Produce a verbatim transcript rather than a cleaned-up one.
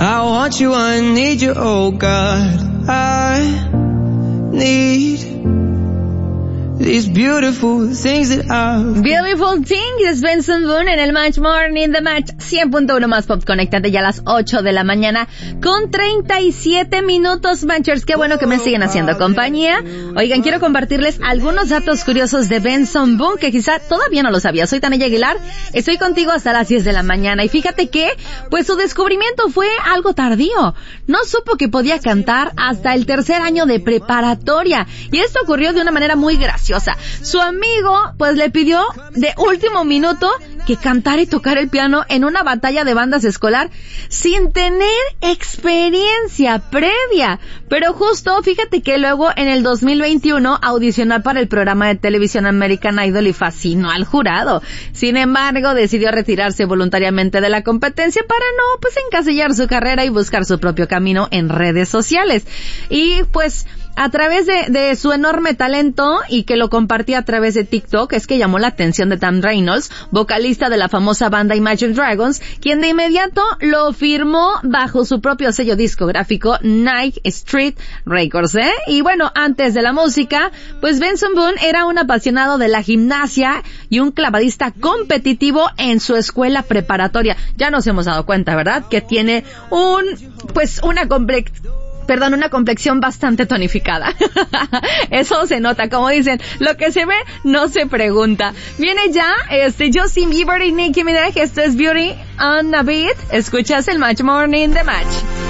I want you, I need you, oh God. I need these beautiful things that I've... Beautiful Things, Benson Boone en el Match Morning, The Match cien punto uno más pop. Conéctate ya a las ocho de la mañana con treinta y siete minutos, Matchers. Qué bueno que me siguen haciendo compañía. Oigan, quiero compartirles algunos datos curiosos de Benson Boone que quizá todavía no lo sabía. Soy Tania Aguilar, estoy contigo hasta las diez de la mañana. Y fíjate que, pues su descubrimiento fue algo tardío. No supo que podía cantar hasta el tercer año de preparatoria. Y esto ocurrió de una manera muy graciosa. Su amigo, pues, le pidió de último minuto que cantara y tocara el piano en una batalla de bandas escolar sin tener experiencia previa. Pero justo, fíjate que luego en el dos mil veintiuno audicionó para el programa de televisión American Idol y fascinó al jurado. Sin embargo, decidió retirarse voluntariamente de la competencia para no, pues, encasillar su carrera y buscar su propio camino en redes sociales. Y, pues, a través de, de su enorme talento y que lo compartía a través de TikTok, es que llamó la atención de Tom Reynolds, vocalista de la famosa banda Imagine Dragons, quien de inmediato lo firmó bajo su propio sello discográfico Nike Street Records, ¿eh? Y bueno, antes de la música, pues Benson Boone era un apasionado de la gimnasia y un clavadista competitivo en su escuela preparatoria. Ya nos hemos dado cuenta, ¿verdad? Que tiene un, pues una complex... Perdón, una complexión bastante tonificada. Eso se nota, como dicen, lo que se ve no se pregunta. Viene ya este Justin Bieber y Nicki Minaj, esto es Beauty on a Beat. Escuchas el Match Morning de Match.